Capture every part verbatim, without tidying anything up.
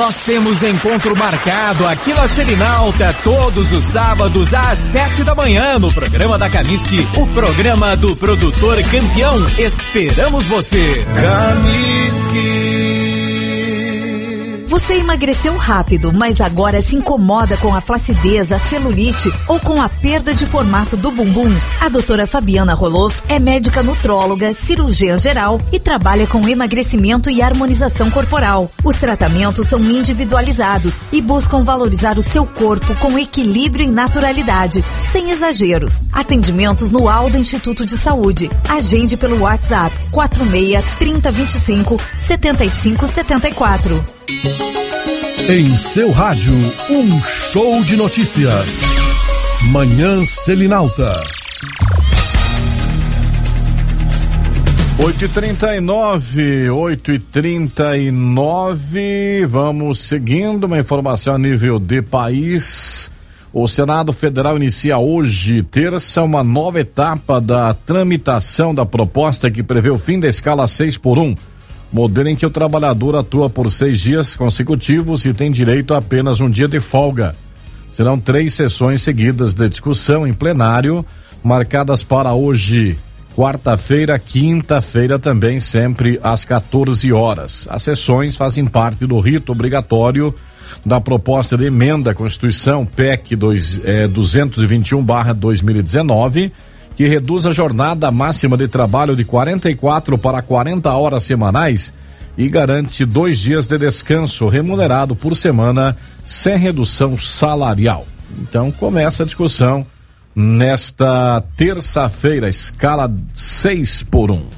Nós temos encontro marcado aqui na Selinalta todos os sábados às sete da manhã no programa da Caniski, o programa do produtor campeão. Esperamos você. Caniski. Você emagreceu rápido, mas agora se incomoda com a flacidez, a celulite ou com a perda de formato do bumbum? A doutora Fabiana Roloff é médica nutróloga, cirurgiã geral e trabalha com emagrecimento e harmonização corporal. Os tratamentos são individualizados e buscam valorizar o seu corpo com equilíbrio e naturalidade, sem exageros. Atendimentos no Alda Instituto de Saúde. Agende pelo WhatsApp quatro seis, três zero dois cinco, sete cinco sete quatro. Em seu rádio, um show de notícias. Manhã Selinalta. oito e trinta e nove, oito e trinta e nove, vamos seguindo uma informação a nível de país. O Senado Federal inicia hoje, terça, uma nova etapa da tramitação da proposta que prevê o fim da escala seis por um. Modelo em que o trabalhador atua por seis dias consecutivos e tem direito a apenas um dia de folga. Serão três sessões seguidas de discussão em plenário, marcadas para hoje, quarta-feira, quinta-feira também, sempre às quatorze horas. As sessões fazem parte do rito obrigatório da proposta de emenda à Constituição P E C dois, eh, duzentos e vinte e um barra dois mil e dezenove, que reduz a jornada máxima de trabalho de quarenta e quatro para quarenta horas semanais e garante dois dias de descanso remunerado por semana sem redução salarial. Então começa a discussão nesta terça-feira, escala seis por um.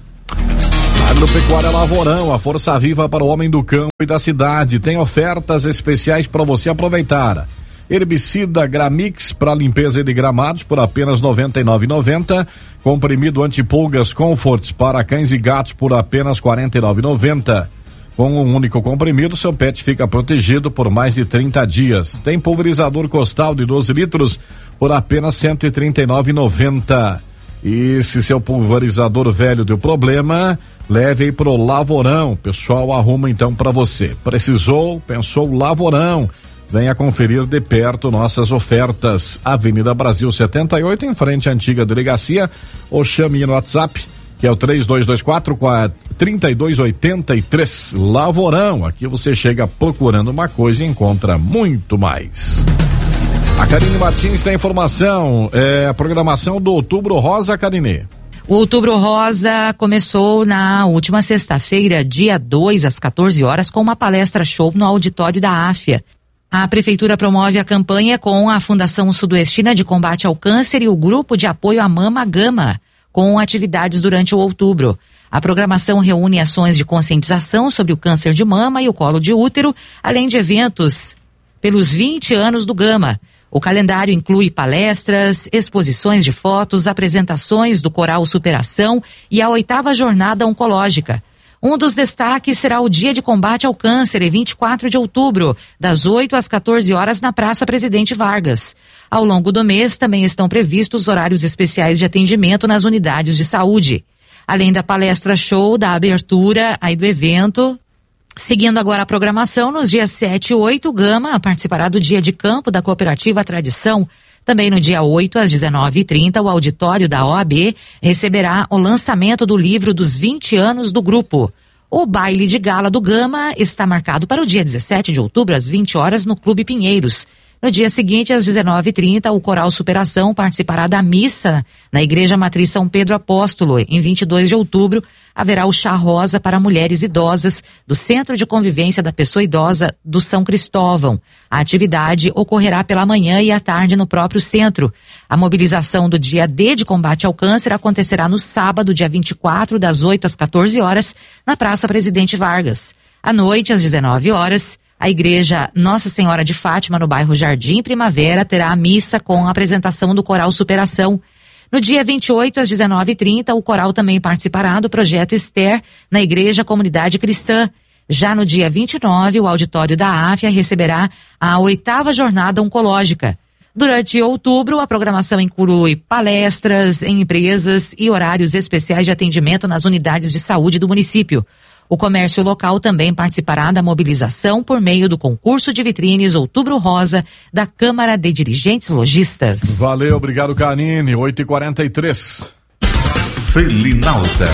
Agropecuária Lavorão, a força viva para o homem do campo e da cidade, tem ofertas especiais para você aproveitar. Herbicida Gramix para limpeza de gramados por apenas noventa e nove reais e noventa centavos. Comprimido antipulgas Comforts para cães e gatos por apenas quarenta e nove reais e noventa centavos. Com um único comprimido, seu pet fica protegido por mais de trinta dias. Tem pulverizador Costal de doze litros por apenas cento e trinta e nove reais e noventa centavos. E se seu pulverizador velho deu problema, leve aí pro Lavorão. O pessoal arruma então para você. Precisou, pensou Lavorão. Venha conferir de perto nossas ofertas. Avenida Brasil setenta e oito, em frente à antiga delegacia, ou chame no WhatsApp, que é o três dois dois quatro, três dois oito três. Lavorão, aqui você chega procurando uma coisa e encontra muito mais. A Karine Martins tem informação, é a programação do Outubro Rosa, Karine. O Outubro Rosa começou na última sexta-feira, dia dois, às quatorze horas, com uma palestra show no auditório da Áfia. A Prefeitura promove a campanha com a Fundação Sudoestina de Combate ao Câncer e o Grupo de Apoio à Mama Gama, com atividades durante o outubro. A programação reúne ações de conscientização sobre o câncer de mama e o colo de útero, além de eventos pelos vinte anos do Gama. O calendário inclui palestras, exposições de fotos, apresentações do Coral Superação e a oitava jornada oncológica. Um dos destaques será o Dia de Combate ao Câncer, em vinte e quatro de outubro, das oito às quatorze horas, na Praça Presidente Vargas. Ao longo do mês, também estão previstos horários especiais de atendimento nas unidades de saúde. Além da palestra show, da abertura aí do evento, seguindo agora a programação, nos dias sete e oito, o Gama participará do Dia de Campo da Cooperativa Tradição. Também no dia oito, às dezenove e trinta, o auditório da O A B receberá o lançamento do livro dos vinte anos do grupo. O baile de gala do Gama está marcado para o dia dezessete de outubro, às vinte horas, no Clube Pinheiros. No dia seguinte, às dezenove e trinta, o Coral Superação participará da missa na Igreja Matriz São Pedro Apóstolo. Em vinte e dois de outubro, haverá o Chá Rosa para mulheres idosas do Centro de Convivência da Pessoa Idosa do São Cristóvão. A atividade ocorrerá pela manhã e à tarde no próprio centro. A mobilização do dia D de combate ao câncer acontecerá no sábado, dia vinte e quatro, das oito às quatorze horas, na Praça Presidente Vargas. À noite, às dezenove horas, a Igreja Nossa Senhora de Fátima, no bairro Jardim Primavera, terá a missa com a apresentação do Coral Superação. No dia vinte e oito, às dezenove e trinta, o coral também participará do projeto Esther na Igreja Comunidade Cristã. Já no dia vinte e nove, o auditório da Áfia receberá a oitava jornada oncológica. Durante outubro, a programação inclui palestras em empresas e horários especiais de atendimento nas unidades de saúde do município. O comércio local também participará da mobilização por meio do concurso de vitrines Outubro Rosa da Câmara de Dirigentes Lojistas. Valeu, obrigado, Canine. oito e quarenta e três. Selinalta.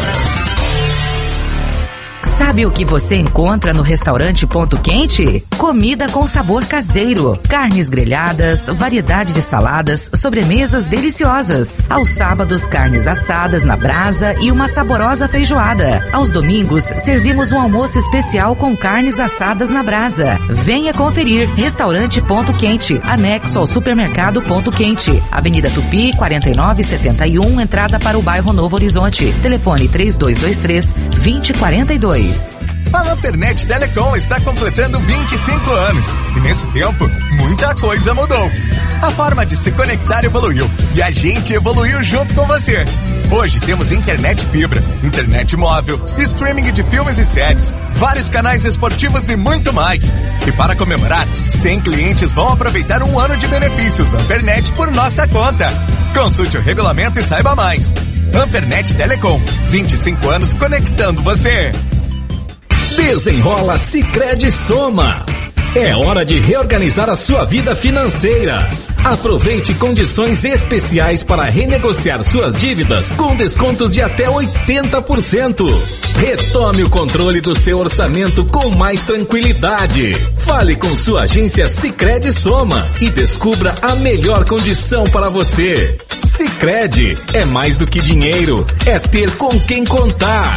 Sabe o que você encontra no restaurante Ponto Quente? Comida com sabor caseiro, carnes grelhadas, variedade de saladas, sobremesas deliciosas. Aos sábados, carnes assadas na brasa e uma saborosa feijoada. Aos domingos, servimos um almoço especial com carnes assadas na brasa. Venha conferir. Restaurante Ponto Quente, anexo ao supermercado Ponto Quente. Avenida Tupi, quarenta e nove setenta e um, entrada para o bairro Novo Horizonte. Telefone três dois dois três, dois zero quatro dois. A Ampernet Telecom está completando vinte e cinco anos e nesse tempo, muita coisa mudou. A forma de se conectar evoluiu e a gente evoluiu junto com você. Hoje temos internet fibra, internet móvel, streaming de filmes e séries, vários canais esportivos e muito mais. E para comemorar, cem clientes vão aproveitar um ano de benefícios Ampernet por nossa conta. Consulte o regulamento e saiba mais. Ampernet Telecom, vinte e cinco anos conectando você. Desenrola Sicredi Soma. É hora de reorganizar a sua vida financeira. Aproveite condições especiais para renegociar suas dívidas com descontos de até oitenta por cento. Retome o controle do seu orçamento com mais tranquilidade. Fale com sua agência Sicredi Soma e descubra a melhor condição para você. Sicredi é mais do que dinheiro, é ter com quem contar.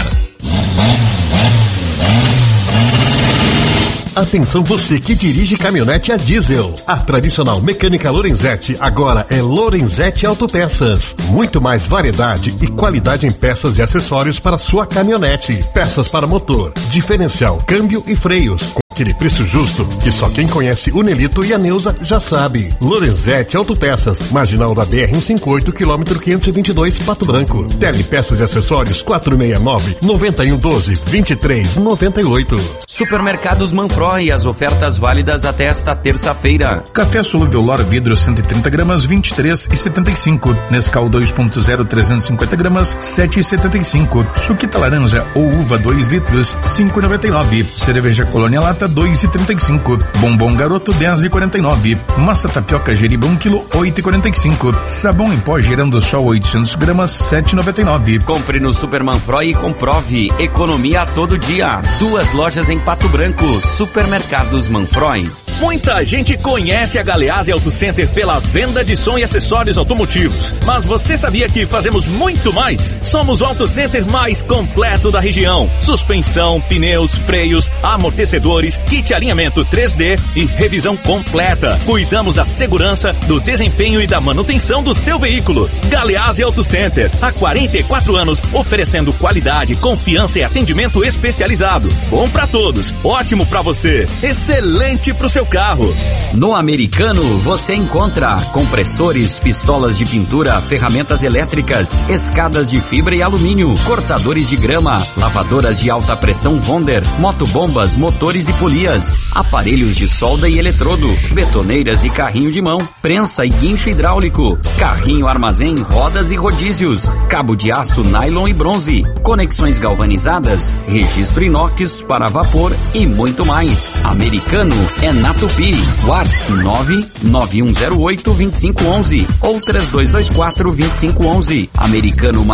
Atenção você que dirige caminhonete a diesel. A tradicional mecânica Lorenzetti agora é Lorenzetti Autopeças. Muito mais variedade e qualidade em peças e acessórios para sua caminhonete. Peças para motor, diferencial, câmbio e freios. Aquele preço justo que só quem conhece o Nelito e a Neuza já sabe. Lorenzetti Autopeças, marginal da B R cento e cinquenta e oito, quilômetro quinhentos e vinte e dois, Pato Branco. Telepeças e acessórios quatro seis nove, nove um um dois, vinte e três noventa e oito. Supermercados Manfroy, as ofertas válidas até esta terça-feira. Café solúvel Lor Vidro cento e trinta gramas, vinte e três e setenta e cinco. Nescau dois ponto zero, trezentos e cinquenta gramas, sete e setenta e cinco. Suquita laranja ou uva dois litros, cinco e noventa e nove. Cerveja Colônia Lata dois e trinta e cinco. Bombom Garoto dez e quarenta e nove. Massa tapioca Jeriba um quilo, oito e quarenta e cinco. Sabão em pó Girando Sol oitocentos gramas, sete e noventa e nove. Compre no Super Manfroy e comprove economia a todo dia. Duas lojas em Pato Branco. Supermercados Manfroy. Muita gente conhece a Galeazzi Auto Center pela venda de som e acessórios automotivos. Mas você sabia que fazemos muito mais? Somos o Auto Center mais completo da região. Suspensão, pneus, freios, amortecedores, kit alinhamento três D e revisão completa. Cuidamos da segurança, do desempenho e da manutenção do seu veículo. Galeazzi Auto Center, há quarenta e quatro anos, oferecendo qualidade, confiança e atendimento especializado. Bom pra todos, ótimo pra você, excelente pro seu carro. No Americano você encontra compressores, pistolas de pintura, ferramentas elétricas, escadas de fibra e alumínio, cortadores de grama, lavadoras de alta pressão Wonder, motobombas, motores e polias, aparelhos de solda e eletrodo, betoneiras e carrinho de mão, prensa e guincho hidráulico, carrinho armazém, rodas e rodízios, cabo de aço, nylon e bronze, conexões galvanizadas, registro inox para vapor e muito mais. Americano é na Tupi. WhatsApp nove nove um zero oito, dois cinco um um ou três dois dois quatro, dois cinco um um. Americano